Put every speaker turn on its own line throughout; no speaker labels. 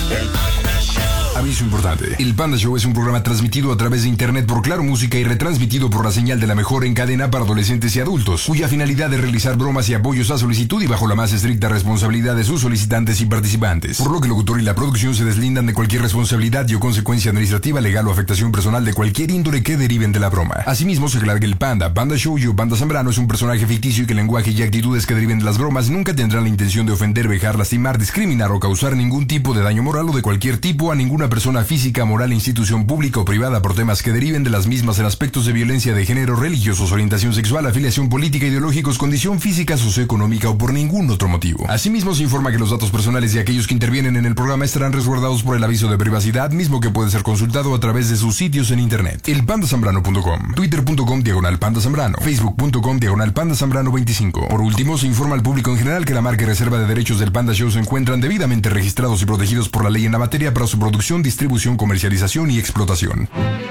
Aviso importante. El Panda Show es un programa transmitido a través de internet por Claro Música y retransmitido por la señal de la mejor en cadena para adolescentes y adultos, cuya finalidad es realizar bromas y apoyos a solicitud y bajo la más estricta responsabilidad de sus solicitantes y participantes, por lo que el locutor y la producción se deslindan de cualquier responsabilidad y o consecuencia administrativa, legal o afectación personal de cualquier índole que deriven de la broma. Asimismo, se aclara que el Panda Show y Panda Zambrano es un personaje ficticio y que el lenguaje y actitudes que deriven de las bromas nunca tendrán la intención de ofender, vejar, lastimar, discriminar o causar ningún tipo de daño moral o de cualquier tipo a ninguna persona física, moral, institución pública o privada por temas que deriven de las mismas en aspectos de violencia de género, religiosos, orientación sexual, afiliación política, ideológicos, condición física, socioeconómica o por ningún otro motivo. Asimismo, se informa que los datos personales de aquellos que intervienen en el programa estarán resguardados por el aviso de privacidad, mismo que puede ser consultado a través de sus sitios en internet. Elpandazambrano.com, twitter.com/pandazambrano, facebook.com/pandazambrano25. Por último, se informa al público en general que la marca y reserva de derechos del Panda Show se encuentran debidamente registrados y protegidos por la ley en la materia para su producción, distribución, comercialización y explotación.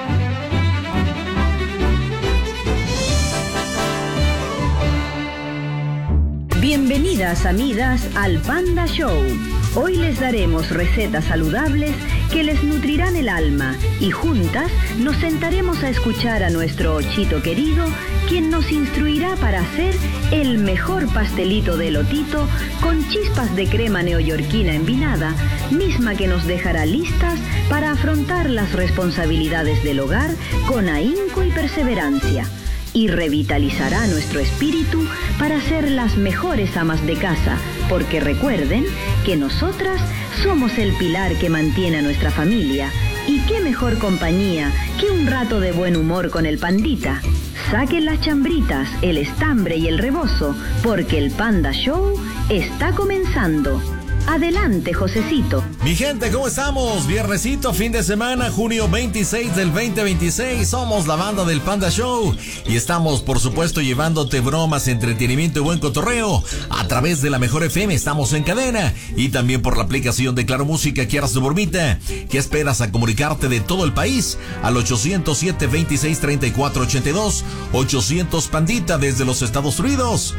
Bienvenidas amigas al Panda Show. Hoy les daremos recetas saludables que les nutrirán el alma y juntas nos sentaremos a escuchar a nuestro Ochito querido, quien nos instruirá para hacer el mejor pastelito de elotito con chispas de crema neoyorquina envinada, misma que nos dejará listas para afrontar las responsabilidades del hogar con ahínco y perseverancia. Y revitalizará nuestro espíritu para ser las mejores amas de casa, porque recuerden que nosotras somos el pilar que mantiene a nuestra familia. Y qué mejor compañía que un rato de buen humor con el pandita. Saquen las chambritas, el estambre y el rebozo, porque el Panda Show está comenzando. Adelante, Josecito.
Mi gente, ¿cómo estamos? Viernesito, fin de semana, junio 26 del 2026. Somos la banda del Panda Show y estamos, por supuesto, llevándote bromas, entretenimiento y buen cotorreo a través de la Mejor FM. Estamos en cadena y también por la aplicación de Claro Música. ¿Quieras tu bromita? ¿Qué esperas a comunicarte de todo el país? Al 807-26-34-82, 800 Pandita desde los Estados Unidos,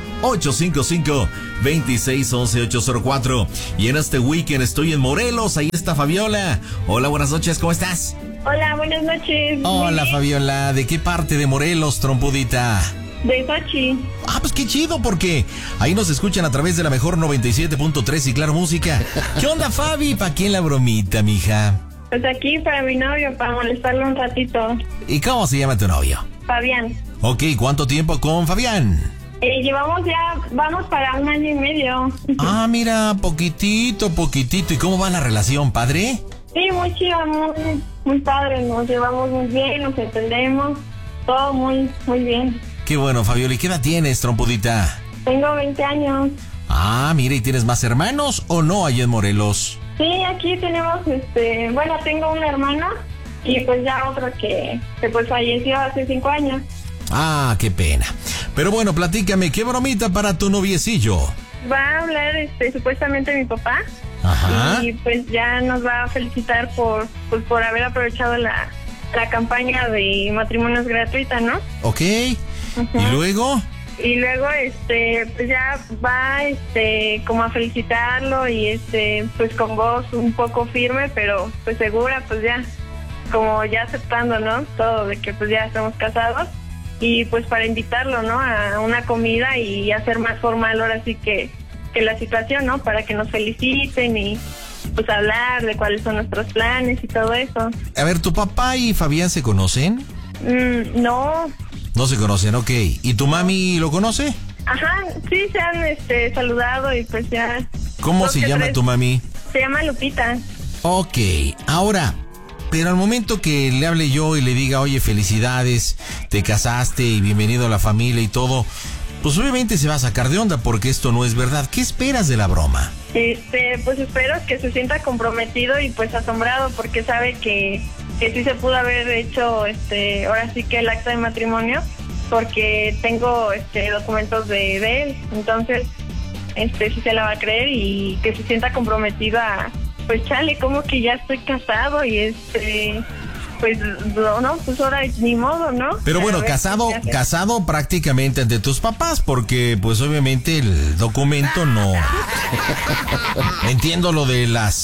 855-2611-804. Y en este weekend estoy en Morelos, ahí está Fabiola. Hola, buenas noches, ¿cómo estás?
Hola, buenas noches.
Hola, Fabiola, ¿de qué parte de Morelos, trompudita?
De Sochi.
Ah, pues qué chido, porque ahí nos escuchan a través de la mejor 97.3 y Claro Música. ¿Qué onda, Fabi? ¿Para quién la bromita, mija?
Pues aquí para mi novio, para molestarlo un ratito.
¿Y cómo se llama tu novio?
Fabián.
Ok, ¿cuánto tiempo con Fabián?
Llevamos ya, vamos para 1 año y medio.
Ah, mira, poquitito. ¿Y cómo va la relación, padre?
Sí, muy chido, muy padre, nos llevamos muy bien, nos entendemos, todo muy bien.
Qué bueno, Fabiola, ¿y qué edad tienes, trompudita?
Tengo 20 años.
Ah, mira, ¿y tienes más hermanos o no allá en Morelos?
Sí, aquí tenemos, bueno, tengo una hermana y pues ya otra que pues falleció hace 5 años.
Ah, qué pena. Pero bueno, platícame, ¿qué bromita para tu noviecillo?
Va a hablar supuestamente mi papá.
Ajá.
Y pues ya nos va a felicitar por haber aprovechado la campaña de matrimonios gratuita, ¿no?
Ok.
Ajá.
¿Y luego?
Y luego pues ya va como a felicitarlo y pues con voz un poco firme, pero pues segura, pues ya como ya aceptando, ¿no? Todo de que pues ya estamos casados. Y pues para invitarlo, ¿no? A una comida y hacer más formal ahora sí que la situación, ¿no? Para que nos feliciten y pues hablar de cuáles son nuestros planes y todo eso.
A ver, ¿tu papá y Fabián se conocen?
No.
No se conocen, ok. ¿Y tu mami lo conoce?
Ajá, sí, se han saludado y pues ya.
¿Cómo se llama tu mami?
Se llama Lupita.
Ok, ahora... Pero al momento que le hable yo y le diga, oye, felicidades, te casaste y bienvenido a la familia y todo, pues obviamente se va a sacar de onda porque esto no es verdad. ¿Qué esperas de la broma?
Pues espero que se sienta comprometido y pues asombrado porque sabe que sí se pudo haber hecho, ahora sí que el acta de matrimonio, porque tengo documentos de él. Entonces, sí se la va a creer y que se sienta comprometido a... Pues chale, como que ya estoy casado y pues no, pues ahora ni modo, ¿no?
Pero bueno, casado prácticamente ante tus papás, porque pues obviamente el documento no... Entiendo lo de las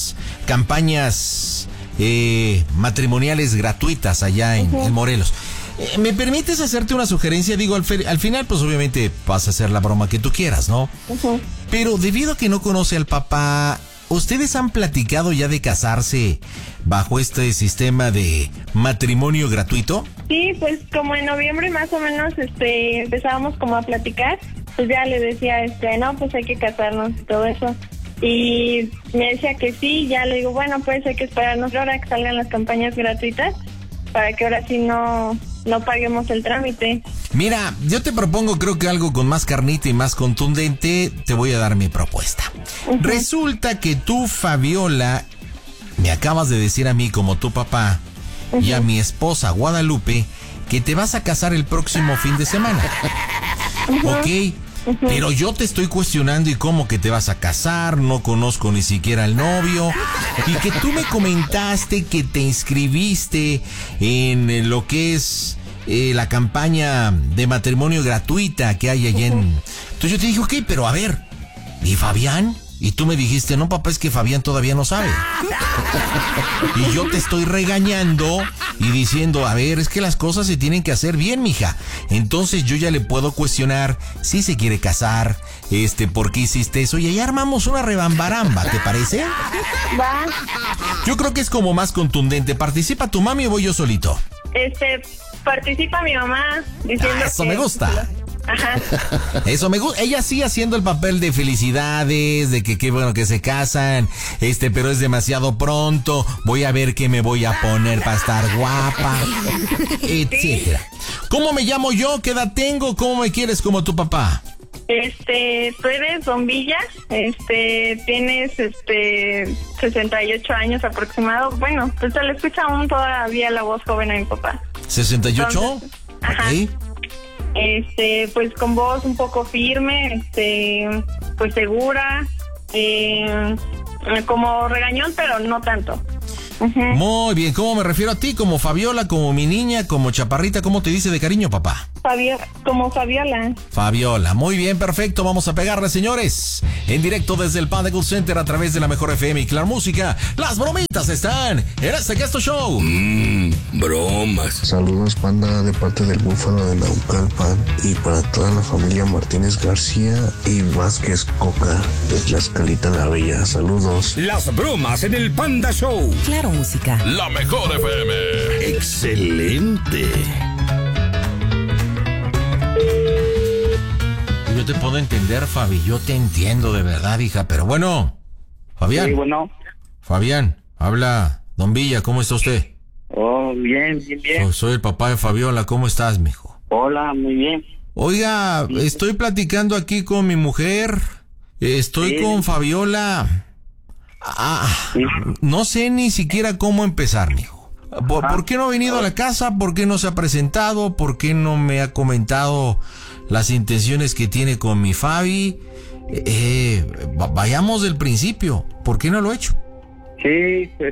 campañas matrimoniales gratuitas allá en Morelos. ¿Me permites hacerte una sugerencia? Digo, al final, pues obviamente vas a hacer la broma que tú quieras, ¿no? Pero debido a que no conoce al papá, ¿ustedes han platicado ya de casarse bajo este sistema de matrimonio gratuito?
Sí, pues como en noviembre más o menos empezábamos como a platicar, pues ya le decía, no, pues hay que casarnos y todo eso. Y me decía que sí, ya le digo, bueno, pues hay que esperarnos ahora que salgan las campañas gratuitas para que ahora sí no paguemos el trámite.
Mira, yo te propongo, creo que algo con más carnita y más contundente. Te voy a dar mi propuesta. Resulta que tú, Fabiola, me acabas de decir a mí como tu papá y a mi esposa Guadalupe que te vas a casar el próximo fin de semana. ¿Ok? Pero yo te estoy cuestionando, ¿y cómo que te vas a casar? No conozco ni siquiera al novio. Y que tú me comentaste que te inscribiste en lo que es la campaña de matrimonio gratuita que hay allá en... Entonces yo te dije, ok, pero a ver, ¿y Fabián? Y tú me dijiste, no, papá, es que Fabián todavía no sabe. Y yo te estoy regañando y diciendo, a ver, es que las cosas se tienen que hacer bien, mija. Entonces yo ya le puedo cuestionar si se quiere casar, ¿por qué hiciste eso? Y ahí armamos una rebambaramba, ¿te parece?
Va.
Yo creo que es como más contundente. ¿Participa tu mami o voy yo solito?
Participa mi mamá diciendo
eso me gusta.
Ajá.
Eso me gusta. Ella sí haciendo el papel de felicidades, de que qué bueno que se casan, pero es demasiado pronto. Voy a ver qué me voy a poner para estar guapa, etcétera. ¿Cómo me llamo yo? ¿Qué edad tengo? ¿Cómo me quieres como tu papá?
Tú eres Don Villa, tienes 68 años aproximado. Bueno, pues se le escucha aún todavía la voz joven a mi papá.
¿68?
Entonces, ajá.
Ok.
Pues con voz un poco firme, pues segura, como regañón, pero no tanto.
Muy bien, ¿cómo me refiero a ti? ¿Como Fabiola, como mi niña, como chaparrita? ¿Cómo te dice de cariño, papá?
Como Fabiola.
Fabiola, muy bien, perfecto, vamos a pegarle, señores. En directo desde el Panda Cool Center a través de la Mejor FM y Claro Música. Las bromitas están en este Gesto Show.
Bromas. Saludos, Panda, de parte del Búfalo de Naucalpan y para toda la familia Martínez García y Vázquez Coca de Tlaxcalita la Bella. Saludos.
Las bromas en el Panda Show.
Claro Música.
La Mejor FM. Excelente.
Yo te puedo entender, Fabi, yo te entiendo de verdad, hija, pero bueno, Fabián.
Sí, bueno.
Fabián, habla Don Villa, ¿cómo está usted?
Oh, bien.
Soy el papá de Fabiola, ¿cómo estás, mijo?
Hola, muy bien.
Oiga, estoy platicando aquí con mi mujer, estoy con Fabiola. No sé ni siquiera cómo empezar, mijo. ¿Por qué no ha venido a la casa? ¿Por qué no se ha presentado? ¿Por qué no me ha comentado las intenciones que tiene con mi Fabi? Vayamos del principio. ¿Por qué no lo he hecho?
Sí, pues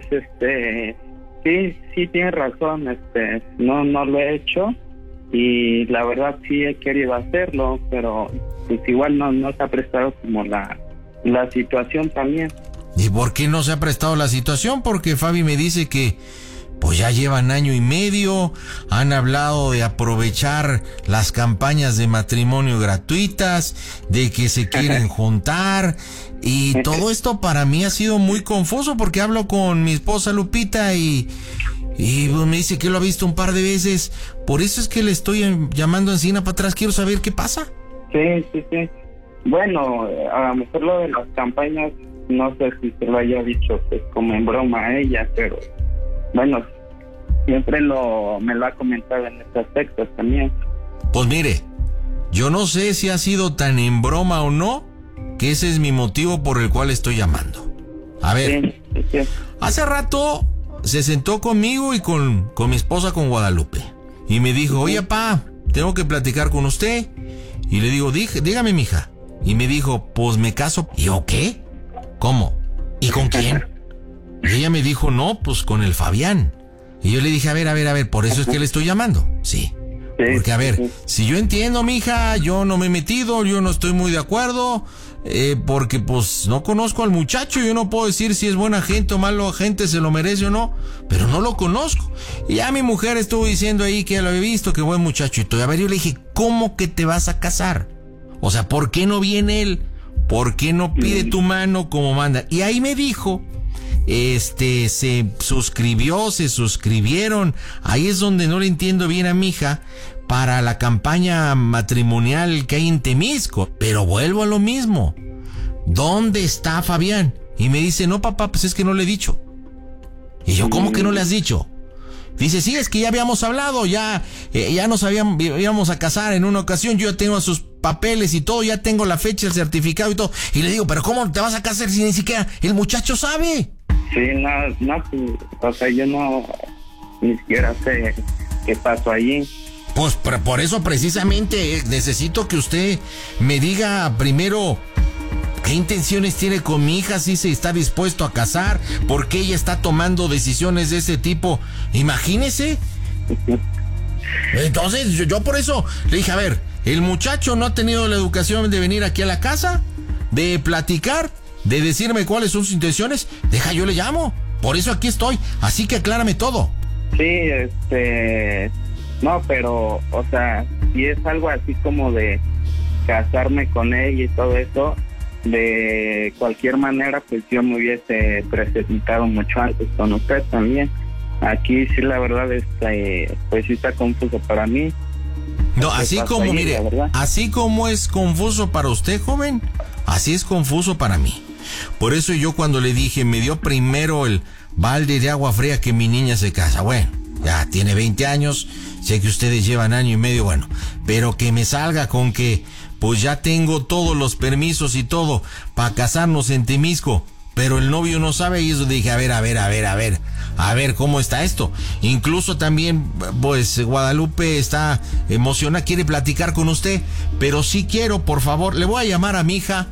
sí tienes razón, no lo he hecho y la verdad sí he querido hacerlo, pero pues igual no se ha prestado como la situación también.
¿Y por qué no se ha prestado la situación? Porque Fabi me dice que pues ya llevan año y medio, han hablado de aprovechar las campañas de matrimonio gratuitas, de que se quieren juntar, y todo esto para mí ha sido muy confuso porque hablo con mi esposa Lupita y me dice que lo ha visto un par de veces, por eso es que le estoy llamando encima para atrás, quiero saber qué pasa.
Sí. Bueno, a lo mejor lo de las campañas, no sé si se lo haya dicho pues como en broma a ella, pero bueno, siempre me lo ha comentado en este aspecto también.
Pues mire, yo no sé si ha sido tan en broma o no, que ese es mi motivo por el cual estoy llamando. A ver,
sí.
Hace rato se sentó conmigo y con mi esposa, con Guadalupe, y me dijo, oye, papá, tengo que platicar con usted. Y le digo, dígame, mija. Y me dijo, pues me caso. ¿Y yo qué? ¿Cómo? ¿Y con quién? Y ella me dijo, no, pues con el Fabián. Y yo le dije, a ver, por eso es que le estoy llamando. Sí. Porque, a ver, si yo entiendo, mija, yo no me he metido, yo no estoy muy de acuerdo, porque pues no conozco al muchacho, yo no puedo decir si es buena gente o malo gente, se lo merece o no, pero no lo conozco. Y ya mi mujer estuvo diciendo ahí que ya lo había visto, que buen muchacho y todo. A ver, yo le dije, ¿cómo que te vas a casar? O sea, ¿por qué no viene él? ¿Por qué no pide tu mano como manda? Y ahí me dijo, se suscribieron, ahí es donde no le entiendo bien a mi hija, para la campaña matrimonial que hay en Temisco. Pero vuelvo a lo mismo, ¿dónde está Fabián? Y me dice, no papá, pues es que no le he dicho. Y yo, ¿cómo que no le has dicho? Dice, sí, es que ya habíamos hablado, ya nos íbamos a casar en una ocasión, yo ya tengo sus papeles y todo, ya tengo la fecha, el certificado y todo. Y le digo, pero ¿cómo te vas a casar si ni siquiera el muchacho sabe?
Sí, no, o sea, yo no, ni siquiera sé qué pasó allí.
Pues por eso precisamente necesito que usted me diga primero qué intenciones tiene con mi hija, si se está dispuesto a casar, por qué ella está tomando decisiones de ese tipo. Imagínese. Entonces yo por eso le dije, a ver, el muchacho no ha tenido la educación de venir aquí a la casa, de platicar, de decirme cuáles son sus intenciones. Deja, yo le llamo. Por eso aquí estoy. Así que aclárame todo.
Sí, no, pero, o sea, si es algo así como de casarme con ella y todo eso, de cualquier manera, pues yo me hubiese presentado mucho antes con usted también. Aquí sí, la verdad, pues sí está confuso para mí.
No, así como, mire, así como es confuso para usted, joven, así es confuso para mí. Por eso yo cuando le dije, me dio primero el balde de agua fría que mi niña se casa. Bueno, ya tiene 20 años, sé que ustedes llevan año y medio, bueno, pero que me salga con que pues ya tengo todos los permisos y todo para casarnos en Temisco, pero el novio no sabe. Y eso dije, a ver cómo está esto. Incluso también, pues Guadalupe está emocionada, quiere platicar con usted, pero sí quiero, por favor, le voy a llamar a mi hija.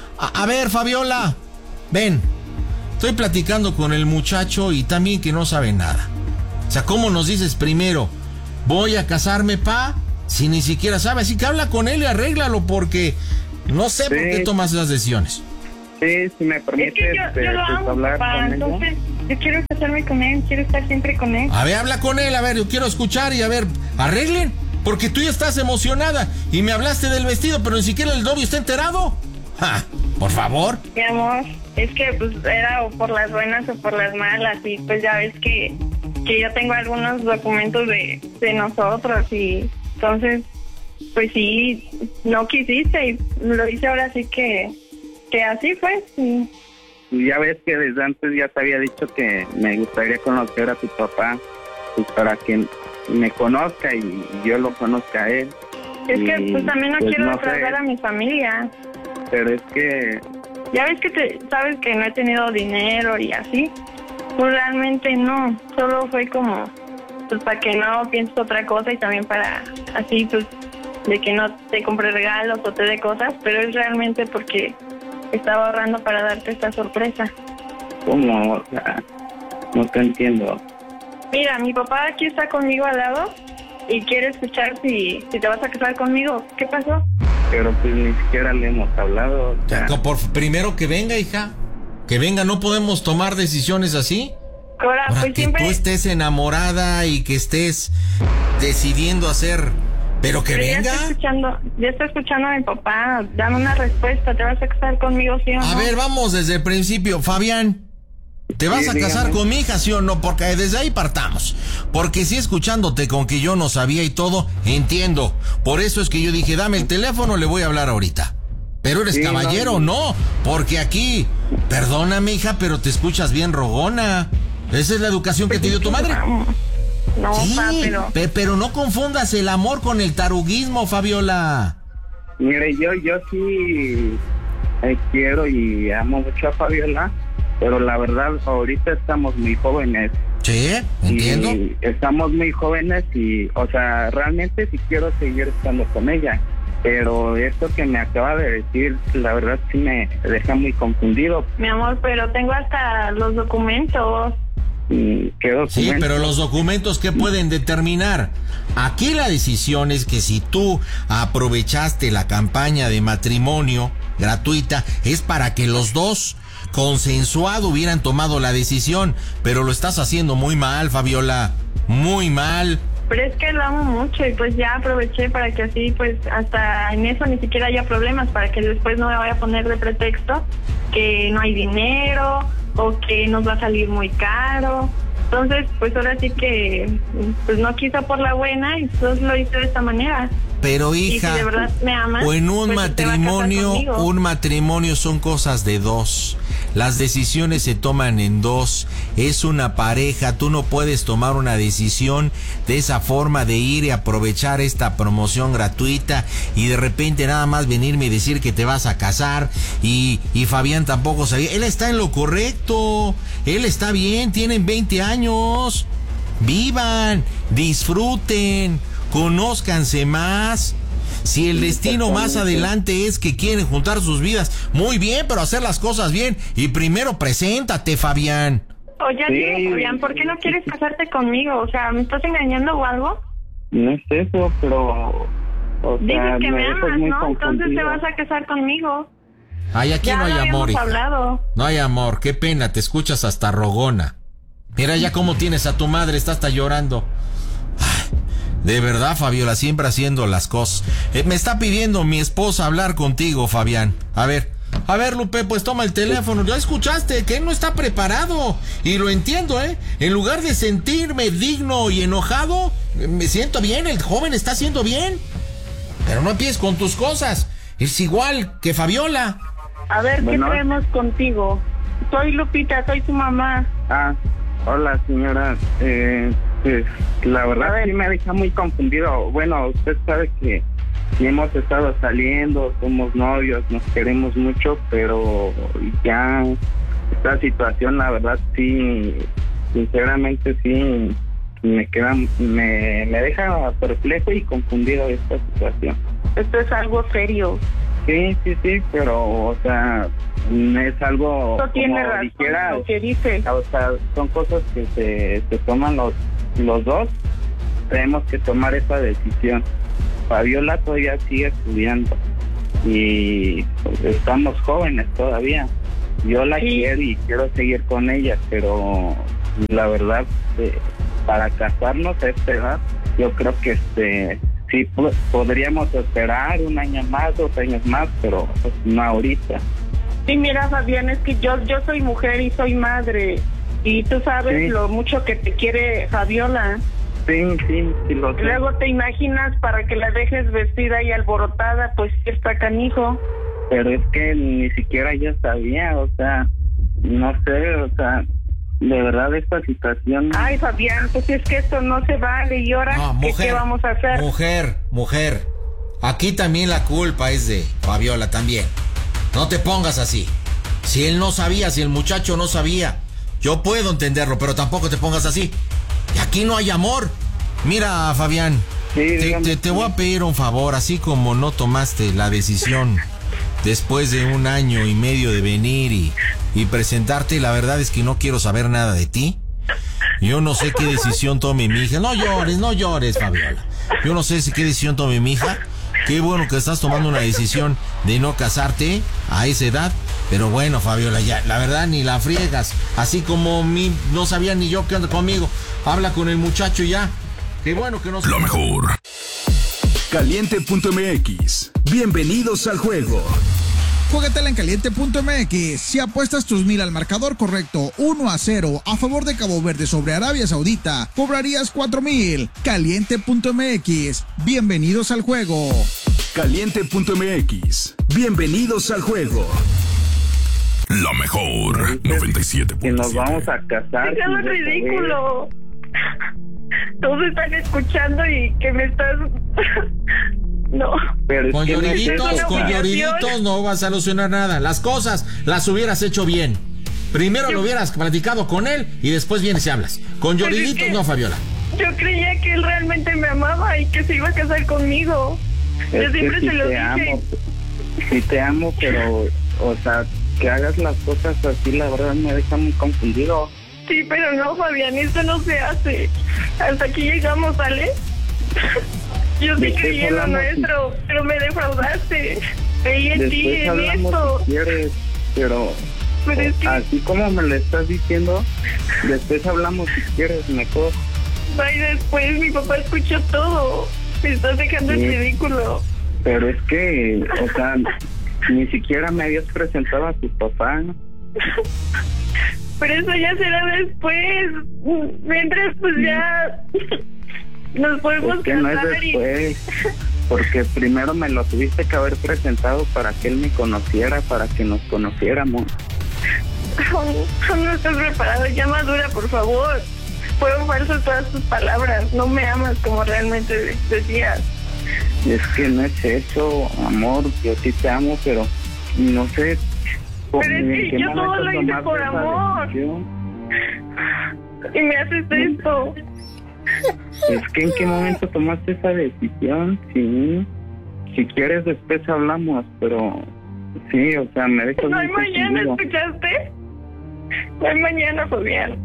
A ver, Fabiola, ven, estoy platicando con el muchacho y también que no sabe nada. O sea, ¿cómo nos dices primero, voy a casarme, si ni siquiera sabe? Así que habla con él y arréglalo, porque no sé por qué tomas esas decisiones.
Sí, si me permites,
es que yo lo amo,
hablar
papá,
con
entonces yo quiero casarme con él, quiero estar siempre con él.
A ver, habla con él, a ver, yo quiero escuchar y a ver, arreglen, porque tú ya estás emocionada y me hablaste del vestido, pero ni siquiera el novio está enterado. Por favor.
Mi amor, es que pues era o por las buenas o por las malas, y pues ya ves que yo tengo algunos documentos de nosotros, y entonces pues sí, no quisiste y lo hice ahora, sí que así fue. Sí.
Y ya ves que desde antes ya te había dicho que me gustaría conocer a tu papá, pues para que me conozca y yo lo conozca a él.
Es que pues también no quiero defraudar a mi familia.
Pero es que...
Ya ves que sabes que no he tenido dinero y así. Pues realmente no, solo fue como pues para que no pienses otra cosa, y también para así pues de que no te compre regalos o te dé cosas, pero es realmente porque estaba ahorrando para darte esta sorpresa.
¿Cómo? O sea, no te entiendo.
Mira, mi papá aquí está conmigo al lado y quiere escuchar si te vas a casar conmigo. ¿Qué pasó?
Pero pues ni siquiera le hemos hablado. O sea.
Primero que venga, hija. Que venga, no podemos tomar decisiones así.
Ahora, pues
que
siempre...
tú estés enamorada y que estés decidiendo hacer... Pero que venga.
Ya está escuchando a mi papá. Dame una respuesta. ¿Te vas a casar conmigo, sí o no?
A ver, vamos desde el principio. Fabián, ¿te vas a casar con mi hija, sí o no? Porque desde ahí partamos. Porque si escuchándote con que yo no sabía y todo, entiendo. Por eso es que yo dije, dame el teléfono, le voy a hablar ahorita. Pero eres caballero, no. Porque aquí, perdóname, hija, pero te escuchas bien rogona. Esa es la educación que te dio tu madre.
No,
sí, pero no confundas el amor con el taruguismo, Fabiola.
Mire, yo sí quiero y amo mucho a Fabiola, pero la verdad ahorita estamos muy jóvenes.
Sí, entiendo.
Y estamos muy jóvenes y, o sea, realmente sí quiero seguir estando con ella, pero esto que me acaba de decir, la verdad sí me deja muy confundido.
Mi amor, pero tengo hasta los documentos.
¿qué documento?
Sí, pero los documentos, ¿qué pueden determinar? Aquí la decisión es que si tú aprovechaste la campaña de matrimonio gratuita, es para que los dos consensuado hubieran tomado la decisión, pero lo estás haciendo muy mal, Fabiola, muy mal.
Pero es que lo amo mucho y pues ya aproveché para que así pues hasta en eso ni siquiera haya problemas, para que después no me vaya a poner de pretexto que no hay dinero o que nos va a salir muy caro. Entonces pues ahora sí que pues no quiso por la buena y entonces lo hice de esta manera.
Pero hija,
si de verdad me amas,
o en un
pues
matrimonio son cosas de dos. Las decisiones se toman en dos. Es una pareja. Tú no puedes tomar una decisión de esa forma, de ir y aprovechar esta promoción gratuita y de repente nada más venirme y decir que te vas a casar. Y Fabián tampoco sabía. Él está en lo correcto. Él está bien. Tienen 20 años. Vivan, disfruten, conózcanse más. Si el destino más adelante es que quieren juntar sus vidas, muy bien, pero hacer las cosas bien. Y primero preséntate, Fabián.
Oye, sí, Fabián, ¿por qué no quieres casarte conmigo? O sea, ¿me estás engañando o algo?
No es eso, pero...
Dices que me amas, ¿no?
Confundido.
Entonces te vas a casar conmigo.
Ay, aquí
ya
no hay amor, hija.
Hablado.
No hay amor, qué pena, te escuchas hasta rogona. Mira ya cómo tienes a tu madre, está hasta llorando. Ay, de verdad, Fabiola, siempre haciendo las cosas. Me está pidiendo mi esposa hablar contigo, Fabián. A ver, Lupe, pues toma el teléfono. Ya escuchaste que él no está preparado. Y lo entiendo, ¿eh? En lugar de sentirme digno y enojado, me siento bien, el joven está haciendo bien. Pero no empieces con tus cosas. Es igual que Fabiola.
A ver, ¿qué traemos contigo? Soy Lupita, soy tu mamá.
Hola, señora. Pues la verdad sí me deja muy confundido. Bueno, usted sabe que sí hemos estado saliendo, somos novios, nos queremos mucho, pero ya esta situación, la verdad sí, sinceramente sí me deja perplejo y confundido esta situación.
Esto es algo serio.
Sí, pero, o sea, no es algo...
No tiene razón lo que dice.
O sea, son cosas que se toman los dos. Tenemos que tomar esa decisión. Fabiola todavía sigue estudiando y pues, estamos jóvenes todavía. Yo la quiero y quiero seguir con ella, pero la verdad, para casarnos a esta edad, yo creo que sí podríamos esperar 1 año más, 2 años más, pero pues, no ahorita.
Sí, mira, Fabián, es que yo soy mujer y soy madre, y tú sabes lo mucho que te quiere Fabiola.
Sí, lo sé.
Luego te imaginas para que la dejes vestida y alborotada, pues está canijo.
Pero es que ni siquiera ella sabía, o sea, no sé, o sea, de verdad esta situación...
Ay, Fabián, pues es que esto no se vale, y ahora,
no, mujer,
¿qué vamos a hacer?
Mujer, aquí también la culpa es de Fabiola también. No te pongas así. Si él no sabía, si el muchacho no sabía, yo puedo entenderlo, pero tampoco te pongas así. Y aquí no hay amor. Mira, Fabián, te voy a pedir un favor, así como no tomaste la decisión después de 1 año y medio de venir y presentarte, la verdad es que no quiero saber nada de ti. Yo no sé qué decisión tome mi hija. No llores, Fabiola. Yo no sé qué decisión tome mi hija. Qué bueno que estás tomando una decisión de no casarte a esa edad. Pero bueno, Fabiola, ya, la verdad ni la friegas. Así como no sabía ni yo qué onda conmigo. Habla con el muchacho y ya. Qué bueno que no...
Lo mejor.
Caliente.mx. Bienvenidos al juego.
Juégatela en Caliente.mx. Si apuestas tus 1000 al marcador correcto 1-0 a favor de Cabo Verde sobre Arabia Saudita, cobrarías 4000. Caliente.mx. Bienvenidos al juego.
Caliente.mx. Bienvenidos al juego.
Lo mejor. 97.7.
Que nos vamos a casar.
Es algo ridículo. Todos están escuchando y que me estás... No.
Pero con lloriditos no vas a solucionar nada. Las cosas las hubieras hecho bien. Primero lo hubieras platicado con él y después vienes y hablas. Con lloriditos no, Fabiola.
Yo creía que él realmente me amaba y que se iba a casar conmigo. Yo siempre se lo dije.
Sí te amo, pero, o sea, que hagas las cosas así, la verdad me deja muy confundido.
Sí, pero no, Fabián, esto no se hace. Hasta aquí llegamos, ¿sale? Yo sí creí en lo nuestro, pero me defraudaste. Creí en ti, en esto.
Si quieres, pero
es que...
así como me lo estás diciendo, después hablamos si quieres, mejor.
Ay, después mi papá escuchó todo. Me estás dejando en ridículo.
Pero es que, o sea, ni siquiera me habías presentado a tu papá.
Pero eso ya será después. Mientras, pues ya nos podemos
casar. No es después, porque primero me lo tuviste que haber presentado para que él me conociera, para que nos conociéramos.
No estás preparado, ya madura, por favor. Fueron falsas todas tus palabras. No me amas como realmente decías.
Es que no es eso, amor. Yo sí te amo, pero no sé.
Pero es que yo todo lo hice por amor. Y me haces esto.
Es que ¿en qué momento tomaste esa decisión? Sí. Si quieres después hablamos, pero sí, o sea, me dejas...
No hay mañana, ¿escuchaste? No hay mañana, Fabián.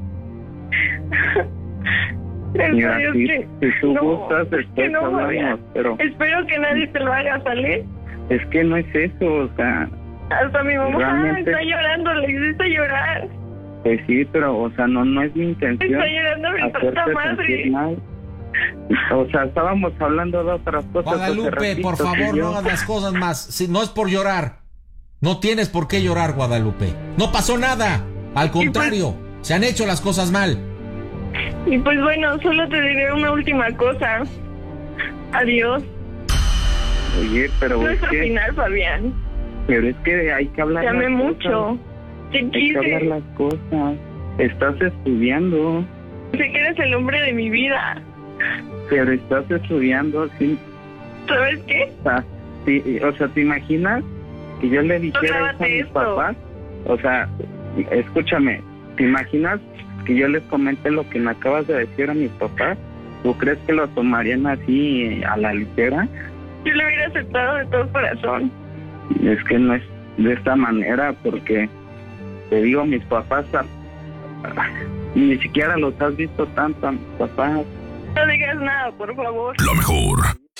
Mira, si tú gustas, después
no,
hablamos,
Fabián.
Pero...
Espero que nadie te lo haga, ¿sale?
Es que no es eso, o sea...
Hasta mi mamá
realmente...
está llorando, le hiciste llorar.
Pues sí, pero, o sea, no es mi intención.
Está llorando mi santa madre.
O sea, estábamos hablando de otras cosas.
Guadalupe, por favor, no hagas las cosas más. Si no es por llorar. No tienes por qué llorar, Guadalupe. No pasó nada. Al contrario, se han hecho las cosas mal.
Y pues bueno, solo te diré una última cosa. Adiós.
Oye, pero
no
es
al
que...
final, Fabián.
Pero es que hay que hablar.
Llamé mucho.
Hay que hablar las cosas. Estás estudiando.
Sé que eres el hombre de mi vida.
Pero estás estudiando, sí.
¿Sabes qué?
O sea, ¿te imaginas que yo le dijera eso a mis papás? O sea, escúchame, ¿te imaginas que yo les comente lo que me acabas de decir a mis papás? ¿Tú crees que lo tomarían así a la ligera?
Yo lo hubiera aceptado de todo corazón.
Es que no es de esta manera, porque te digo, mis papás ni siquiera los has visto tanto a mis papás.
No digas nada, por favor.
Lo mejor.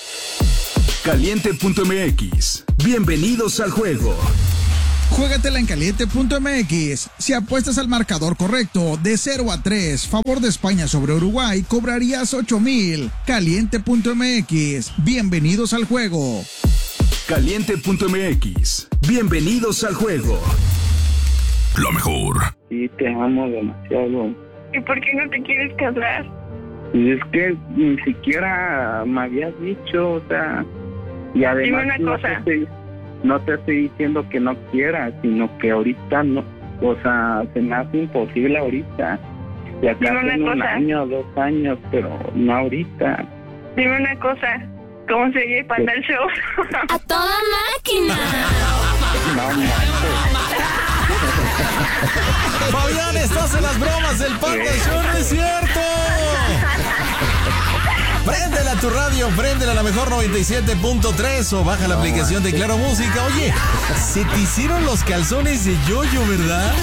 Caliente.mx. Bienvenidos al juego.
Juégatela en Caliente.mx. Si apuestas al marcador correcto de 0-3, favor de España sobre Uruguay, cobrarías 8,000. Caliente.mx. Bienvenidos al juego.
Caliente.mx. Bienvenidos al juego.
Lo mejor.
Sí, te amo demasiado.
¿Y por qué no te quieres casar?
Es que ni siquiera me habías dicho, o sea, y además
dime una cosa.
No te estoy diciendo que no quieras, sino que ahorita no, o sea, se me hace imposible ahorita. Y acá en 1 año, 2 años, pero no ahorita.
Dime una cosa, ¿cómo se oye Panda el Show?
¡A toda máquina!
No,
Fabián, estás en las bromas del Panda Show, no es cierto. Préndela a tu radio, préndela a la mejor 97.3 o baja la aplicación de Claro Música. Oye, se te hicieron los calzones de yoyo, ¿verdad?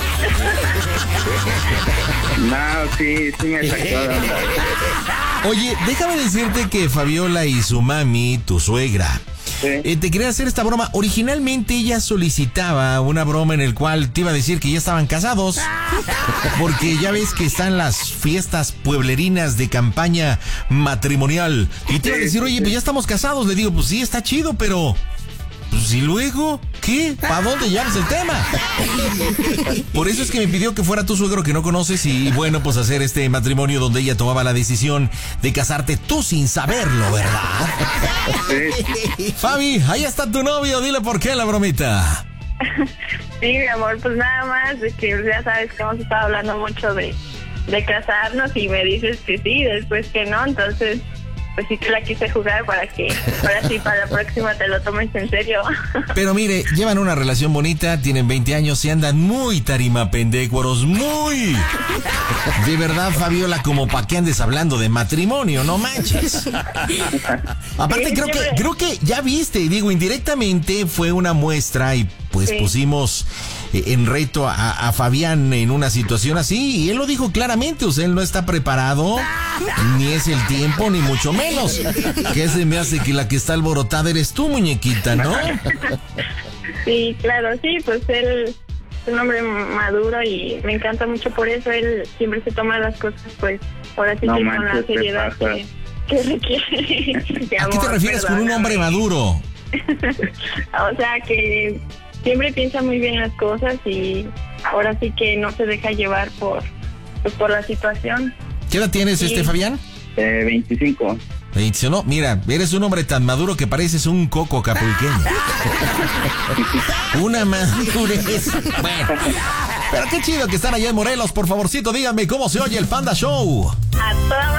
No, sí me sacó de onda.
Oye, déjame decirte que Fabiola y su mami, tu suegra, te quería hacer esta broma. Originalmente ella solicitaba una broma en el cual te iba a decir que ya estaban casados, porque ya ves que están las fiestas pueblerinas de campaña matrimonial, y te iba a decir, oye, pues ya estamos casados. Le digo, pues sí, está chido, pero... Pues, ¿y luego? ¿Qué? ¿Para dónde llevas el tema? Por eso es que me pidió que fuera tu suegro que no conoces y bueno, pues hacer este matrimonio donde ella tomaba la decisión de casarte tú sin saberlo, ¿verdad? Sí. Fabi, ahí está tu novio, dile por qué la bromita.
Sí, mi amor, pues nada más, de que ya sabes que hemos estado hablando mucho de casarnos y me dices que sí, después que no, entonces... Pues sí te la quise jugar para que ahora sí para la próxima te lo tomes en serio.
Pero mire, llevan una relación bonita, tienen 20 años y andan muy tarimapendécuaros, muy. De verdad, Fabiola, como para que andes hablando de matrimonio, no manches. Aparte, creo que ya viste, digo, indirectamente fue una muestra y pues pusimos en reto a Fabián en una situación así, y él lo dijo claramente, o sea, él no está preparado, ni es el tiempo, ni mucho menos. Que se me hace que la que está alborotada eres tú, muñequita, ¿no?
Sí, claro, sí, pues él es un hombre maduro y me encanta mucho por eso. Él siempre se toma las cosas, pues, ahora sí que con la seriedad que requiere.
¿A qué te refieres con un hombre maduro?
O sea, que siempre piensa muy bien las cosas y ahora sí que no se deja llevar por la situación.
¿Qué edad tienes, Fabián?
25.
No, mira, eres un hombre tan maduro que pareces un coco capulqueño. Una madurez. Bueno, pero qué chido que están allá en Morelos. Por favorcito, díganme cómo se oye el Panda Show.
A toda